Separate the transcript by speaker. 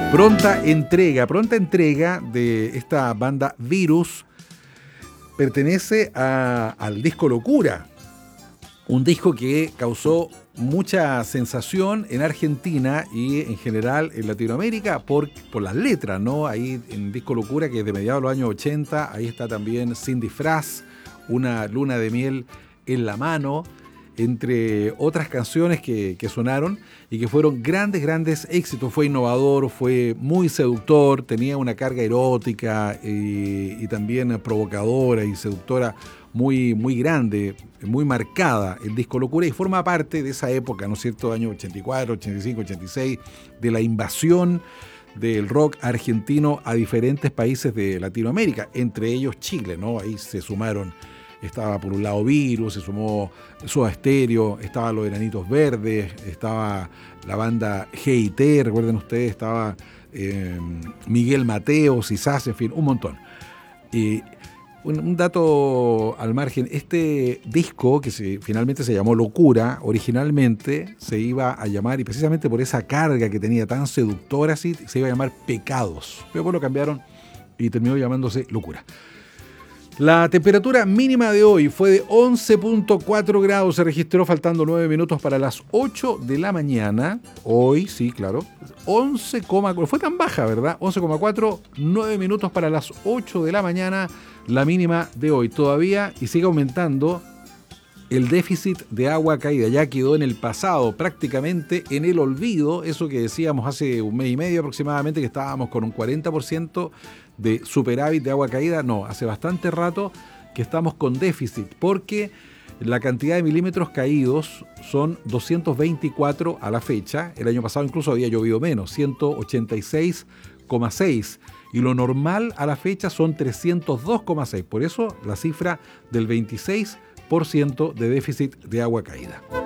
Speaker 1: Pronta entrega de esta banda Virus pertenece al disco Locura, un disco que causó mucha sensación en Argentina y en general en Latinoamérica por las letras, ¿no? Ahí en disco Locura, que es de mediados de los años 80, ahí está también Sin Disfraz, Una luna de miel en la mano, entre otras canciones que sonaron y que fueron grandes éxitos. Fue innovador, fue muy seductor, tenía una carga erótica y también provocadora y seductora muy grande, muy marcada el disco Locura, y forma parte de esa época, ¿no es cierto?, años 84, 85, 86, de la invasión del rock argentino a diferentes países de Latinoamérica, entre ellos Chile, ¿no? Ahí se sumaron. Estaba por un lado Virus, se sumó Soda Stereo, estaban los Enanitos Verdes, estaba la banda G.I.T., recuerden ustedes, estaba Miguel Mateo, Sisás, en fin, un montón. Y un dato al margen, este disco, que finalmente se llamó Locura, originalmente se iba a llamar, y precisamente por esa carga que tenía tan seductora, así, se iba a llamar Pecados. Pero después lo cambiaron y terminó llamándose Locura. La temperatura mínima de hoy fue de 11.4 grados, se registró faltando 9 minutos para las 8 de la mañana. Hoy, sí, claro, 11,4, fue tan baja, ¿verdad? 11,4, 9 minutos para las 8 de la mañana, la mínima de hoy. Todavía, y sigue aumentando, el déficit de agua caída. Ya quedó en el pasado, prácticamente en el olvido. Eso que decíamos hace un mes y medio aproximadamente, que estábamos con un 40% de superávit de agua caída. No, hace bastante rato que estamos con déficit, porque la cantidad de milímetros caídos son 224 a la fecha. El año pasado incluso había llovido menos, 186,6. Y lo normal a la fecha son 302,6. Por eso la cifra del 26% de déficit de agua caída.